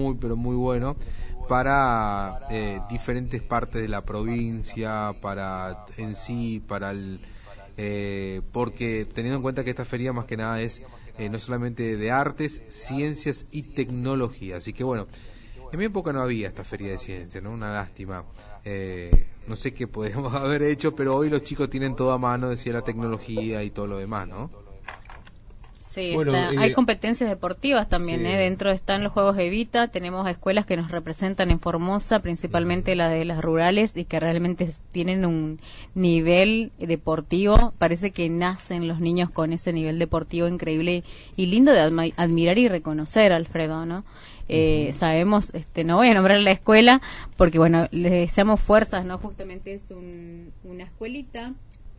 muy, pero muy bueno para diferentes partes de la provincia, para en sí, para el... porque teniendo en cuenta que esta feria más que nada es no solamente de artes, ciencias y tecnología. Así que bueno, en mi época no había esta feria de ciencias, ¿no? Una lástima. No sé qué podríamos haber hecho, pero hoy los chicos tienen todo a mano, decía la tecnología y todo lo demás, ¿no? Sí, Bueno, hay competencias deportivas también, sí. Dentro están los Juegos Evita, tenemos escuelas que nos representan en Formosa, principalmente las de las rurales, y que realmente tienen un nivel deportivo, parece que nacen los niños con ese nivel deportivo increíble y lindo de admirar y reconocer, Alfredo, ¿no? Sabemos, no voy a nombrar la escuela, porque bueno, les deseamos fuerzas, ¿no? Justamente es una escuelita.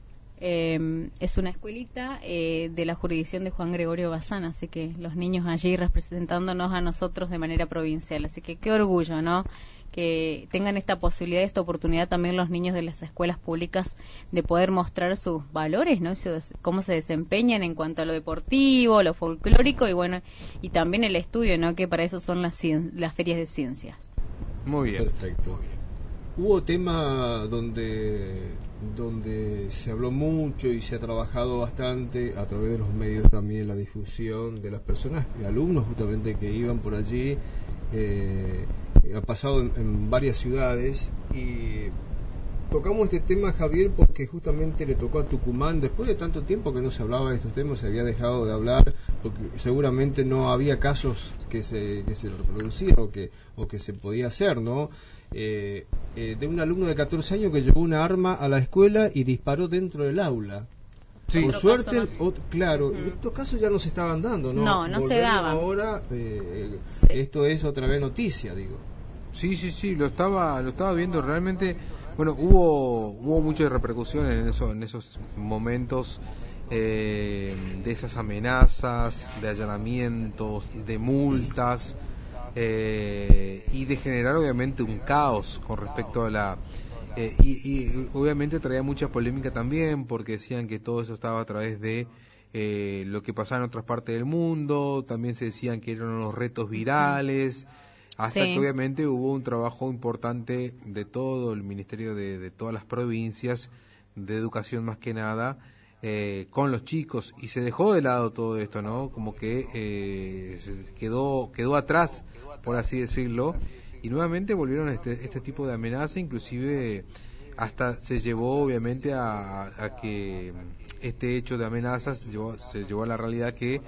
Es una escuelita de la jurisdicción de Juan Gregorio Bazán, así que los niños allí representándonos a nosotros de manera provincial, así que qué orgullo, ¿no? Que tengan esta posibilidad, esta oportunidad también los niños de las escuelas públicas de poder mostrar sus valores, ¿no? Cómo se desempeñan en cuanto a lo deportivo, lo folclórico y bueno, y también el estudio, ¿no? Que para eso son las ferias de ciencias. Muy bien. Perfecto. Hubo tema donde se habló mucho y se ha trabajado bastante a través de los medios también, la difusión de las personas, alumnos justamente que iban por allí, ha pasado en varias ciudades y tocamos este tema, Javier, porque justamente le tocó a Tucumán, después de tanto tiempo que no se hablaba de estos temas, se había dejado de hablar, porque seguramente no había casos que se reproducían o que se podía hacer, ¿no? De un alumno de 14 años que llevó una arma a la escuela y disparó dentro del aula. Sí. Por suerte, claro, estos casos ya no se estaban dando, ¿no? No se daban. Ahora, Sí. esto es otra vez noticia, digo. Sí, lo estaba viendo realmente. Bueno, hubo muchas repercusiones en esos momentos de esas amenazas, de allanamientos, de multas y de generar obviamente un caos con respecto a la... y obviamente traía mucha polémica también porque decían que todo eso estaba a través de lo que pasaba en otras partes del mundo, también se decían que eran los retos virales... Hasta Sí. que obviamente hubo un trabajo importante de todo el ministerio de todas las provincias, de educación más que nada, con los chicos, y se dejó de lado todo esto, ¿no? Como que quedó atrás, por así decirlo, y nuevamente volvieron este tipo de amenaza, inclusive hasta se llevó obviamente a que este hecho de amenazas se llevó a la realidad que,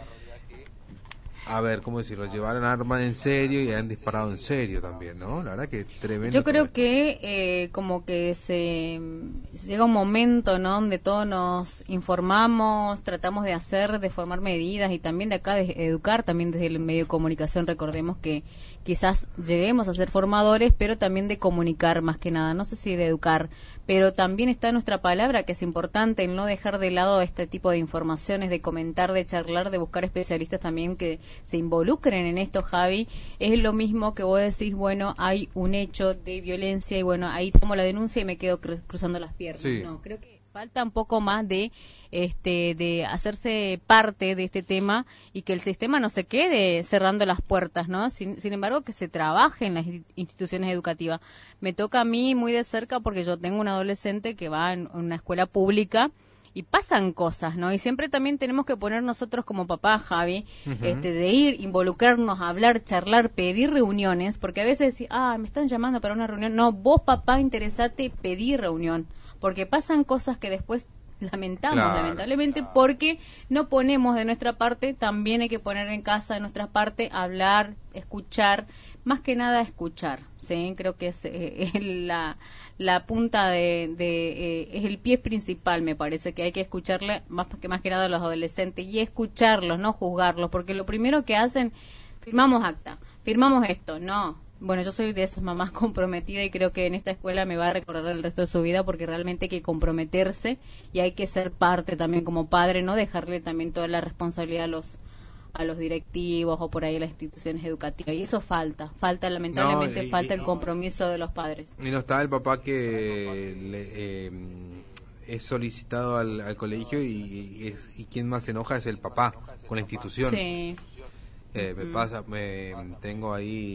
a ver, ¿cómo decirlo? Llevaron armas en serio y han disparado en serio también, ¿no? La verdad que tremendo. Yo creo que como que se llega un momento, ¿no? Donde todos nos informamos, tratamos de formar medidas y también de acá de educar, también desde el medio de comunicación. Recordemos que quizás lleguemos a ser formadores, pero también de comunicar más que nada. No sé si de educar, pero también está nuestra palabra, que es importante, el no dejar de lado este tipo de informaciones, de comentar, de charlar, de buscar especialistas también que se involucren en esto, Javi. Es lo mismo que vos decís, bueno, hay un hecho de violencia y bueno, ahí tomo la denuncia y me quedo cruzando las piernas. Sí. No, creo que falta un poco más de hacerse parte de este tema y que el sistema no se quede cerrando las puertas, ¿no? Sin embargo, que se trabaje en las instituciones educativas. Me toca a mí muy de cerca porque yo tengo un adolescente que va en una escuela pública y pasan cosas, ¿no? Y siempre también tenemos que poner nosotros como papá, Javi, de ir, involucrarnos, hablar, charlar, pedir reuniones, porque a veces decís, me están llamando para una reunión. No, vos, papá, interesate, pedir reunión, porque pasan cosas que después lamentablemente, porque no ponemos de nuestra parte. También hay que poner en casa de nuestra parte, hablar, escuchar, más que nada escuchar, ¿sí? Creo que es la punta es el pie principal, me parece, que hay que escucharle más que nada a los adolescentes y escucharlos, no juzgarlos, porque lo primero que hacen, firmamos acta, firmamos esto, no. Bueno, yo soy de esas mamás comprometida y creo que en esta escuela me va a recordar el resto de su vida, porque realmente hay que comprometerse y hay que ser parte también como padre, no dejarle también toda la responsabilidad a los directivos o por ahí a las instituciones educativas. Y eso falta lamentablemente, falta el compromiso de los padres. Y no está el papá que es solicitado al colegio y quien más se enoja es el papá con la institución. Sí. Tengo ahí